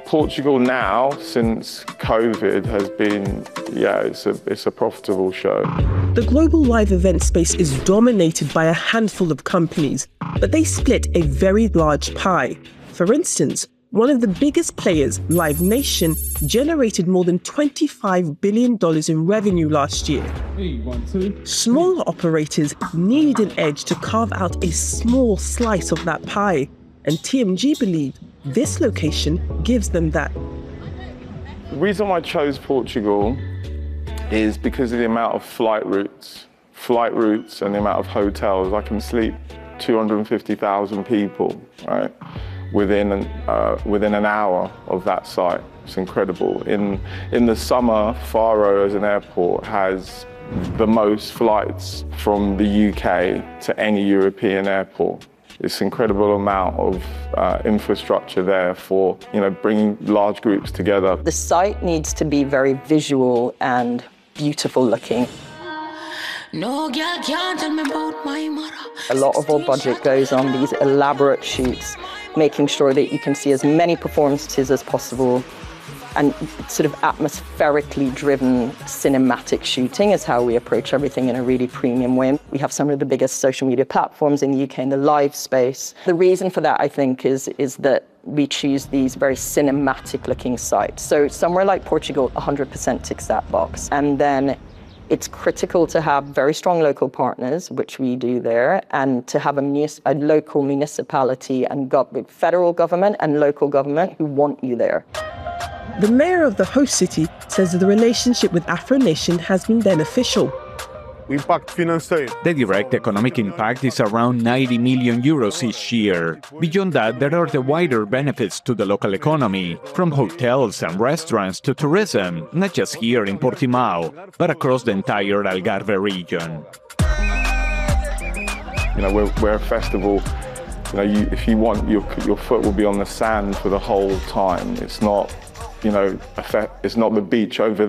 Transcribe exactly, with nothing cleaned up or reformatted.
Portugal now, since COVID, has been, yeah, it's a, it's a profitable show. The global live event space is dominated by a handful of companies, but they split a very large pie. For instance, one of the biggest players, Live Nation, generated more than twenty-five billion dollars in revenue last year. Hey, one, two. Smaller operators need an edge to carve out a small slice of that pie, and T M G believe this location gives them that. The reason why I chose Portugal is because of the amount of flight routes, flight routes and the amount of hotels. I can sleep two hundred fifty thousand people, right? Within an, uh, within an hour of that site. It's incredible. In, in the summer, Faro as an airport has the most flights from the U K to any European airport. It's an incredible amount of uh, infrastructure there for, you know, bringing large groups together. The site needs to be very visual and beautiful looking. No girl can't tell me about my mother. A lot of our budget goes on these elaborate shoots, making sure that you can see as many performances as possible, and sort of atmospherically driven cinematic shooting is how we approach everything in a really premium way. We have some of the biggest social media platforms in the U K in the live space. The reason for that, I think, is, is that we choose these very cinematic looking sites. So somewhere like Portugal, one hundred percent ticks that box. And then it's critical to have very strong local partners, which we do there, and to have a, munic a local municipality and gov federal government and local government who want you there. The mayor of the host city says that the relationship with Afro Nation has been beneficial. The direct economic impact is around ninety million euros each year. Beyond that, there are the wider benefits to the local economy, from hotels and restaurants to tourism, not just here in Portimao, but across the entire Algarve region. You know, we're, we're a festival. You know, you, if you want, your, your foot will be on the sand for the whole time. It's not, you know, a fe it's not the beach over